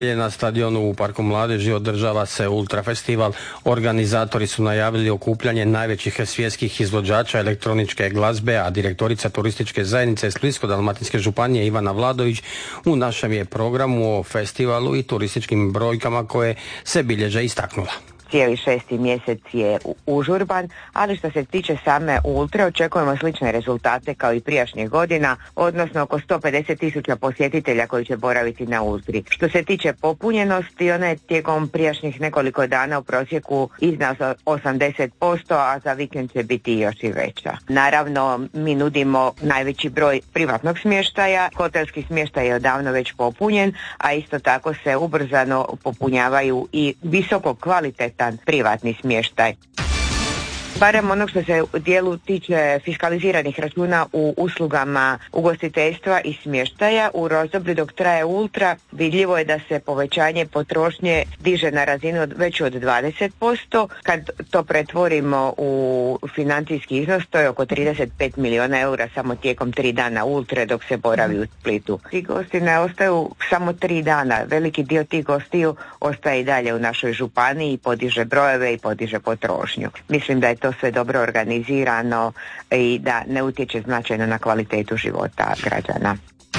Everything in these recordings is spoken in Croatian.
Na stadionu u Parku Mladeži održava se Ultra festival. Organizatori su najavili okupljanje najvećih svjetskih izvođača elektroničke glazbe, a direktorica turističke zajednice Splitsko-dalmatinske županije Ivana Vladović u našem je programu o festivalu i turističkim brojkama koje se bilježe istaknula. Cijeli 6. mjesec je užurban, ali što se tiče same Ultre očekujemo slične rezultate kao i prijašnjih godina, odnosno oko 150.000 posjetitelja koji će boraviti na Ultri. Što se tiče popunjenosti, ona je tijekom prijašnjih nekoliko dana u prosjeku iznad 80%, a za vikend će biti još i veća. Naravno, mi nudimo najveći broj privatnog smještaja, hotelski smještaj je odavno već popunjen, a isto tako se ubrzano popunjavaju i visoko kvalitetan privatni smještaj. Barem onog što se u dijelu tiče fiskaliziranih računa u uslugama ugostiteljstva i smještaja, u razdoblju dok traje Ultra vidljivo je da se povećanje potrošnje diže na razinu već od 20%. Kad to pretvorimo u financijski iznos, to je oko 35 milijuna eura samo tijekom 3 dana Ultre dok se boravi u Splitu. Ti gosti ne ostaju samo 3 dana, veliki dio tih gostiju ostaje i dalje u našoj županiji i podiže brojeve i podiže potrošnju. Mislim da je to sve dobro organizirano i da ne utječe značajno na kvalitetu života građana.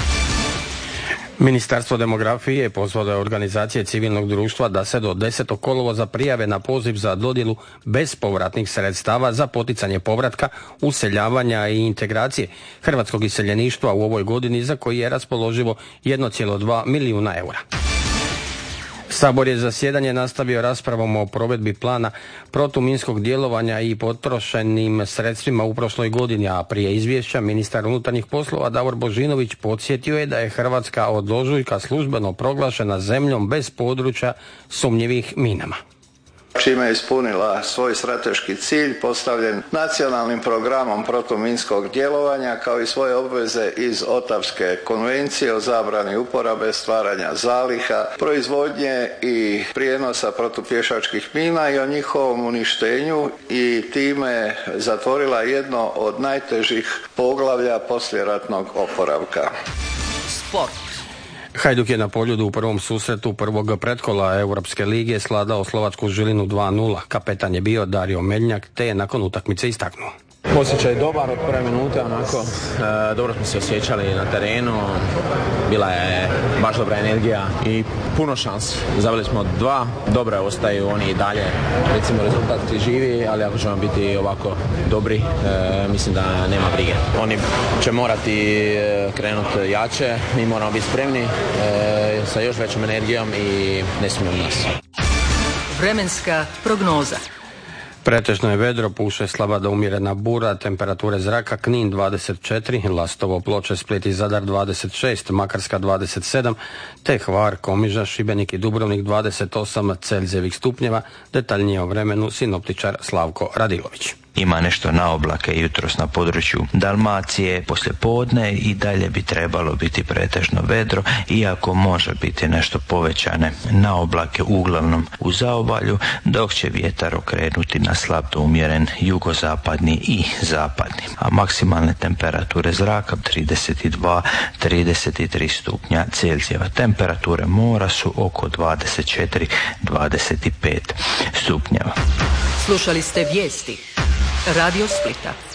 Ministarstvo demografije pozvalo organizacije civilnog društva da se do 10. kolovoza prijave na poziv za dodjelu bespovratnih sredstava za poticanje povratka, useljavanja i integracije hrvatskog iseljeništva u ovoj godini za koji je raspoloživo 1,2 milijuna eura. Sabor je zasjedanje nastavio raspravom o provedbi plana protuminskog djelovanja i potrošenim sredstvima u prošloj godini, a prije izvješća ministar unutarnjih poslova Davor Božinović podsjetio je da je Hrvatska od ožujka službeno proglašena zemljom bez područja sumnjivih minama. Čime je ispunila svoj strateški cilj postavljen nacionalnim programom protuminskog djelovanja kao i svoje obveze iz Otavske konvencije o zabrani uporabe, stvaranja zaliha, proizvodnje i prijenosa protupješačkih mina i o njihovom uništenju i time zatvorila jedno od najtežih poglavlja poslijeratnog oporavka. Sport. Hajduk je na Poljudu u prvom susretu prvog pretkola Europske lige svladao slovačku Žilinu 2:0. Kapetan je bio Dario Meljnjak, te je nakon utakmice istaknuo. Osjećaj dobar od prve minute, onako dobro smo se osjećali na terenu, bila je baš dobra energija i puno šansi. Zabili smo 2, dobre ostaju oni i dalje, recimo rezultat živi, ali ako ćemo biti ovako dobri, mislim da nema brige. Oni će morati krenuti jače, mi moramo biti spremni sa još većom energijom i ne smijemo nas. Vremenska prognoza. Pretežno je vedro, puše slaba do umjerena bura, temperature zraka Knin 24, Lastovo, Ploče, Split i Zadar 26, Makarska 27, te Hvar, Komiža, Šibenik i Dubrovnik 28 Celzijevih stupnjeva. Detaljnije o vremenu sinoptičar Slavko Radilović. Ima nešto na oblake jutros na području Dalmacije, poslijepodne i dalje bi trebalo biti pretežno vedro, iako može biti nešto povećane na oblake uglavnom u zaobalju, dok će vjetar okrenuti na slab do umjeren jugozapadni i zapadni, a maksimalne temperature zraka 32-33 stupnja Celzijeva. Temperature mora su oko 24-25 stupnjeva. Slušali ste vijesti Radio Splita.